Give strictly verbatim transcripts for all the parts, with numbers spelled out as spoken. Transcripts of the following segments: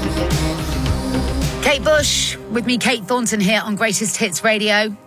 Kate Bush, with me, Kate Thornton, here on Greatest Hits Radio.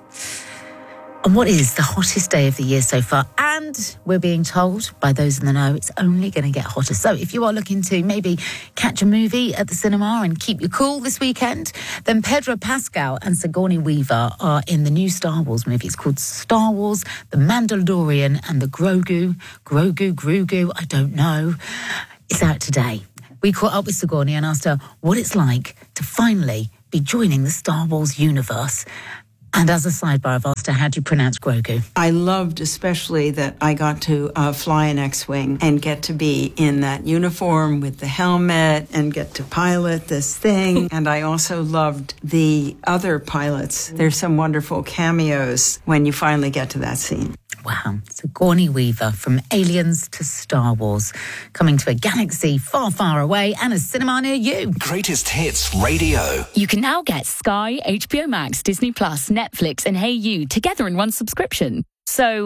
And what is the hottest day of the year so far? And we're being told by those in the know it's only going to get hotter. So if you are looking to maybe catch a movie at the cinema and keep you cool this weekend, then Pedro Pascal and Sigourney Weaver are in the new Star Wars movie. It's called Star Wars, The Mandalorian and the Grogu. Grogu, Grogu, I don't know. It's out today. We caught up with Sigourney and asked her what it's like to finally be joining the Star Wars universe. And as a sidebar, I've asked her, how do you pronounce Grogu? I loved especially that I got to uh, fly an X-Wing and get to be in that uniform with the helmet and get to pilot this thing. And I also loved the other pilots. There's some wonderful cameos when you finally get to that scene. Wow. Sigourney Weaver, from Aliens to Star Wars, coming to a galaxy far, far away and a cinema near you. Greatest Hits Radio. You can now get Sky, H B O Max, Disney Plus, Netflix and Hey You together in one subscription. So,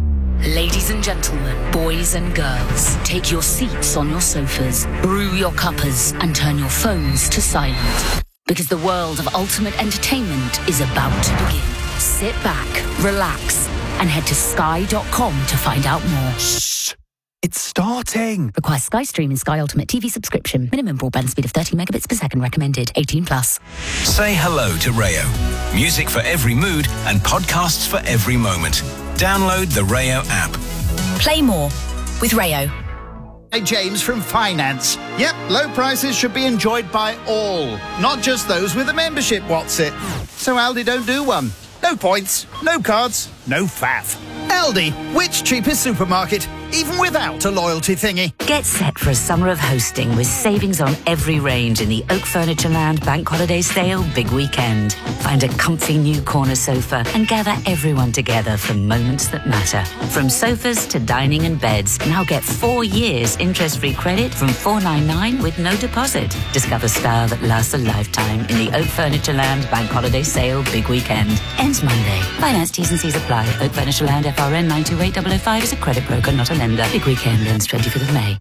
ladies and gentlemen, boys and girls, take your seats on your sofas, brew your cuppers and turn your phones to silent. Because the world of ultimate entertainment is about to begin. Sit back, relax, and head to sky dot com to find out more. Shh! It's starting! Requires Sky Stream and Sky Ultimate T V subscription. Minimum broadband speed of thirty megabits per second recommended. eighteen plus. Say hello to Rayo. Music for every mood and podcasts for every moment. Download the Rayo app. Play more with Rayo. Hey, James from Finance. Yep, low prices should be enjoyed by all, not just those with a membership, what's it? So Aldi don't do one. No points, no cards, no faff. Aldi, which cheapest supermarket, even without a loyalty thingy? Get set for a summer of hosting with savings on every range in the Oak Furniture Land Bank Holiday Sale Big Weekend. Find a comfy new corner sofa and gather everyone together for moments that matter. From sofas to dining and beds, now get four years interest-free credit from four ninety-nine with no deposit. Discover style that lasts a lifetime in the Oak Furniture Land Bank Holiday Sale Big Weekend. Ends Monday. Finance T's and C's apply. Oak Furniture Land F R N nine two eight zero zero five is a credit broker, not a lender. Big Weekend ends twenty-fifth of May.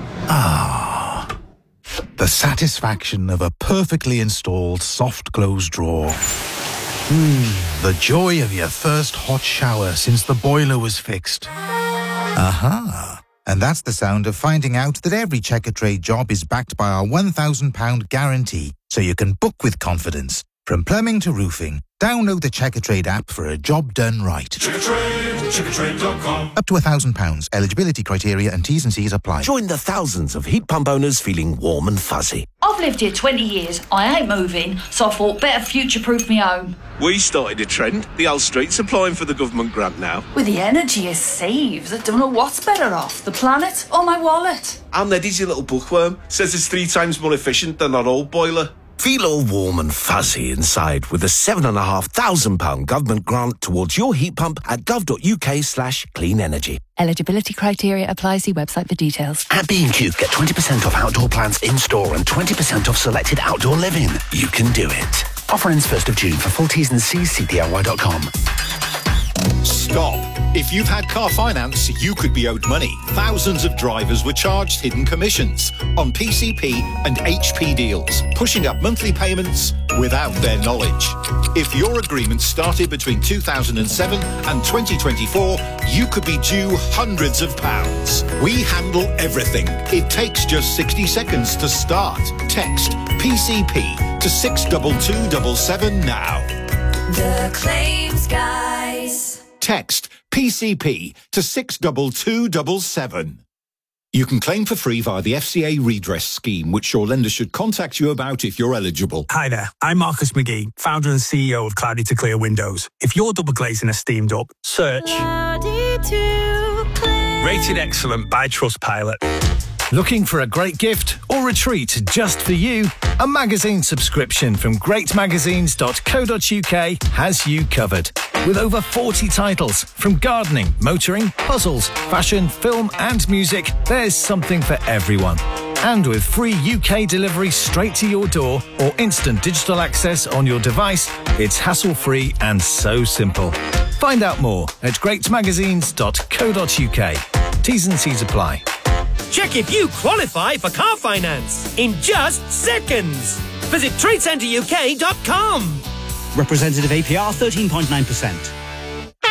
Ah, the satisfaction of a perfectly installed soft close drawer. Hmm, the joy of your first hot shower since the boiler was fixed. Aha, and that's the sound of finding out that every Checkatrade job is backed by our one thousand pounds guarantee, so you can book with confidence. From plumbing to roofing, download the Checkatrade app for a job done right. Checkatrade, checkatrade dot com. Up to one thousand pounds. Eligibility criteria and T's and C's apply. Join the thousands of heat pump owners feeling warm and fuzzy. I've lived here twenty years. I ain't moving, so I thought better future-proof me home. We started a trend. The old street's applying for the government grant now. With the energy it saves, I don't know what's better off, the planet or my wallet. And Eddie's your little bookworm. Says it's three times more efficient than our old boiler. Feel all warm and fuzzy inside with a seven and a half thousand pound government grant towards your heat pump at gov.uk slash clean energy. Eligibility criteria apply. See website for details. At B and Q, get twenty percent off outdoor plants in-store and twenty percent off selected outdoor living. You can do it. Offer ends first of June. For full T's and C's, C P R Y dot com. Stop. If you've had car finance, you could be owed money. Thousands of drivers were charged hidden commissions on P C P and H P deals, pushing up monthly payments without their knowledge. If your agreement started between two thousand seven and twenty twenty-four, you could be due hundreds of pounds. We handle everything. It takes just sixty seconds to start. Text P C P to six two two seven seven now. The Claims Guys. Text P C P to six two two seven seven. You can claim for free via the F C A redress scheme, which your lender should contact you about if you're eligible. Hi there, I'm Marcus McGee, founder and C E O of Cloudy to Clear Windows. If you're double glazing a steamed up, search Cloudy to Clear. Rated excellent by Trustpilot. Looking for a great gift or retreat just for you? A magazine subscription from great magazines dot co dot uk has you covered. With over forty titles, from gardening, motoring, puzzles, fashion, film and music, there's something for everyone. And with free U K delivery straight to your door or instant digital access on your device, it's hassle-free and so simple. Find out more at great magazines dot co dot uk. T's and C's apply. Check if you qualify for car finance in just seconds. Visit trade centre U K dot com. Representative A P R thirteen point nine percent.